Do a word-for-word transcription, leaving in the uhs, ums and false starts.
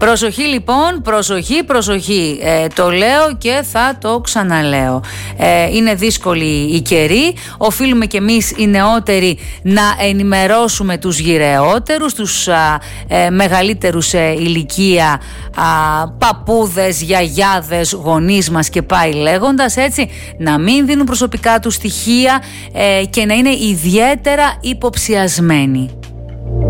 Προσοχή λοιπόν, προσοχή, προσοχή. Ε, το λέω και θα το ξαναλέω. Ε, είναι δύσκολη η καιρή. Οφείλουμε κι εμείς οι νεότεροι να ενημερώσουμε τους γυρεότερους, τους α, ε, μεγαλύτερους σε ηλικία, α, παππούδες, γιαγιάδες, γονείς μας και πάει λέγοντας, έτσι, να μην δίνουν προσωπικά τους στοιχεία ε, και να είναι ιδιαίτερα υποψιασμένοι.